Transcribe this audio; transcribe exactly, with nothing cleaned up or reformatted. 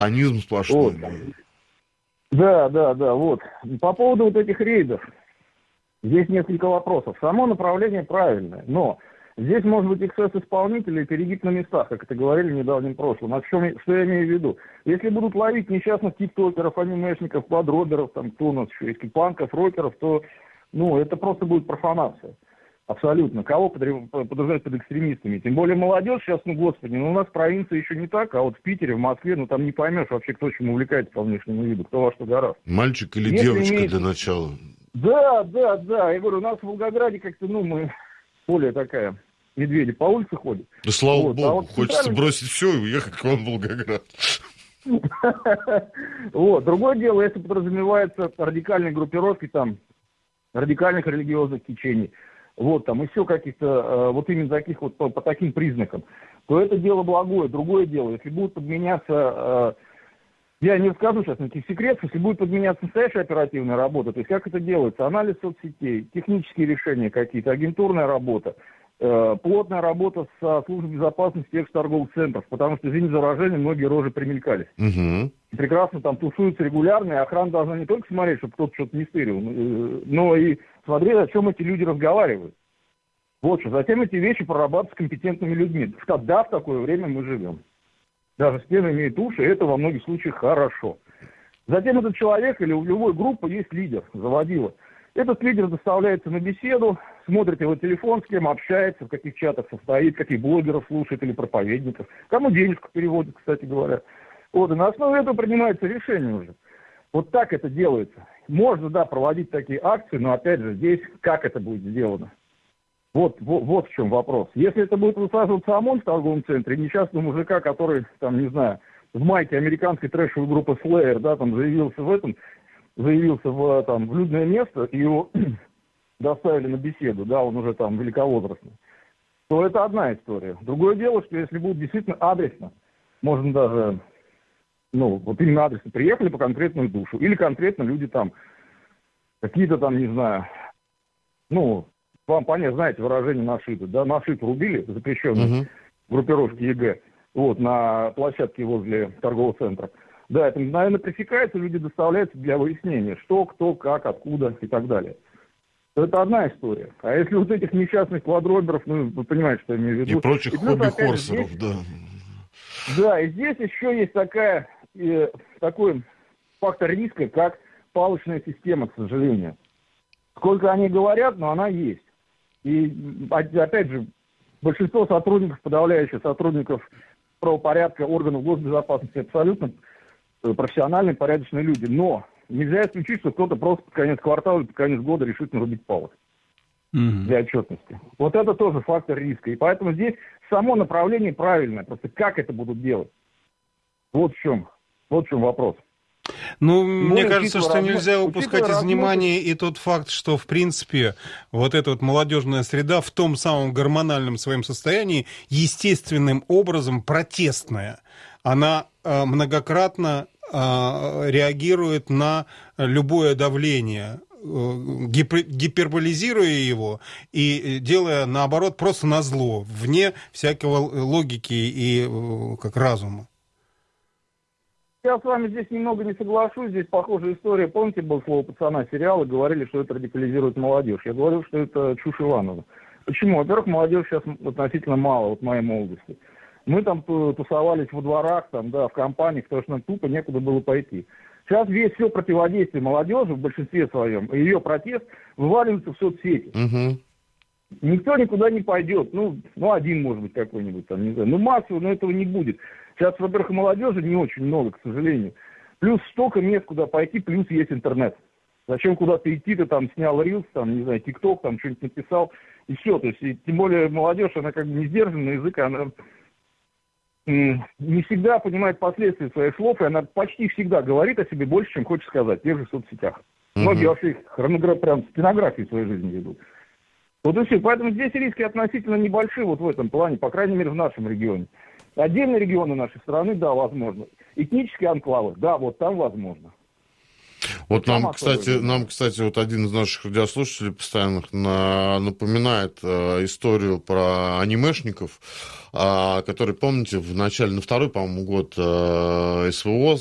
Анизм сплошной. Вот. Да, да, да, вот. По поводу вот этих рейдов, здесь несколько вопросов. Само направление правильное, но здесь может быть эксцесс исполнителей и перегиб на местах, как это говорили в недавнем прошлом. А что, что я имею в виду? Если будут ловить несчастных тиктокеров, анимешников, квадроберов, там, кто у нас еще есть, панков, рокеров, то, ну, это просто будет профанация. Абсолютно. Кого подразумевать под экстремистами? Тем более молодежь сейчас, ну, господи, ну, у нас в провинции еще не так, а вот в Питере, в Москве, ну, там не поймешь вообще, кто чем увлекается по внешнему виду, кто во что гораздо. Мальчик или Если девочка имеет... для начала? Да, да, да. Я говорю, у нас в Волгограде как-то, ну, мы более такая... Медведи по улице ходят. Да слава вот. богу, а вот хочется центральный... бросить все и уехать к вам в Волгоград. Вот. Другое дело, если подразумевается радикальные группировки, там, радикальных религиозных течений, вот, там, и все каких-то, вот именно таких вот, по, по таким признакам, то это дело благое. Другое дело, если будут подменяться, я не скажу сейчас никаких секретов, если будет подменяться настоящая оперативная работа, то есть как это делается? Анализ соцсетей, технические решения какие-то, агентурная работа, плотная работа со службой безопасности тех же торговых центров, потому что, извините за выражение, многие рожи примелькались. Угу. Прекрасно там тусуются регулярно, и охрана должна не только смотреть, чтобы кто-то что-то не стырил, но и смотреть, о чем эти люди разговаривают. Вот что. Затем эти вещи прорабатывать с компетентными людьми. Да, в такое время мы живем. Даже стены имеют уши, и это во многих случаях хорошо. Затем этот человек или у любой группы есть лидер, заводила. Этот лидер доставляется на беседу, смотрит его телефон, с кем общается, в каких чатах состоит, каких блогеров слушает или проповедников, кому денежку переводит, кстати говоря. Вот, и на основе этого принимается решение уже. Вот так это делается. Можно, да, проводить такие акции, но, опять же, здесь как это будет сделано? Вот, вот, вот в чем вопрос. Если это будет высаживаться ОМОН в торговом центре, несчастного мужика, который, там, не знаю, в майке американской трэшевой группы Slayer, да, там, заявился в этом, заявился в, там, в людное место, и его доставили на беседу, да, он уже там великовозрастный, то это одна история. Другое дело, что если будет действительно адресно, можно даже, ну, вот именно адресно приехали по конкретную душу, или конкретно люди там, какие-то там, не знаю, ну, вам понятно, знаете выражение нашиты, да, нашиту рубили, запрещенные uh-huh. группировки ЕГЭ, вот, на площадке возле торгового центра. Да, это мгновенно пресекается, люди доставляются для выяснения, что, кто, как, откуда и так далее. Это одна история. А если вот этих несчастных квадроберов, ну, вы понимаете, что я имею в виду. И прочих хобби-хорсеров, да. Да, и здесь еще есть такая, э, такой фактор риска, как палочная система, к сожалению. Сколько они говорят, но она есть. И, опять же, большинство сотрудников, подавляющее сотрудников правопорядка, органов госбезопасности, абсолютно профессиональные, порядочные люди. Но нельзя исключить, что кто-то просто под конец квартала или под конец года решит нарубить палок mm-hmm. для отчетности. Вот это тоже фактор риска. И поэтому здесь само направление правильное. Просто как это будут делать? Вот в чем, вот в чем вопрос. Ну, ну, мне кажется, что размер, нельзя упускать из внимания размер... и тот факт, что, в принципе, вот эта вот молодежная среда в том самом гормональном своем состоянии естественным образом протестная. Она э, многократно э, реагирует на любое давление, э, гипер, гиперболизируя его и делая, наоборот, просто назло, вне всякого логики и э, как разума. Я с вами здесь немного не соглашусь, здесь похожая история. Помните, был «Слово пацана» сериал, и говорили, что это радикализирует молодежь. Я говорил, что это чушь Иванова. Почему? Во-первых, молодежь сейчас относительно мало, вот в моей молодости. Мы там тусовались во дворах, там, да, в компаниях, потому что нам тупо некуда было пойти. Сейчас весь все противодействие молодежи в большинстве своем, и ее протест вываливается в соцсети. Угу. Никто никуда не пойдет. Ну, ну, один, может быть, какой-нибудь там, не знаю. Ну, массово, но этого не будет. Сейчас, во-первых, молодежи не очень много, к сожалению. Плюс столько мест, куда пойти, плюс есть интернет. Зачем куда-то идти, ты там снял рилс, там, не знаю, тикток, там что-нибудь написал, и все. То есть, и, тем более молодежь, она как бы не сдержана на язык, она м- не всегда понимает последствия своих слов, и она почти всегда говорит о себе больше, чем хочет сказать, в тех же соцсетях. Mm-hmm. Многие вообще хронограф, прям стенографии своей жизни ведут. Вот и все. Поэтому здесь риски относительно небольшие вот в этом плане, по крайней мере, в нашем регионе. Отдельные регионы нашей страны, да, возможно. Этнические анклавы, да, вот там возможно. Вот Там нам, кстати, особенно. нам, кстати, вот один из наших радиослушателей постоянных на, напоминает э, историю про анимешников, э, который, помните, в начале, на второй, по-моему, год э, СВО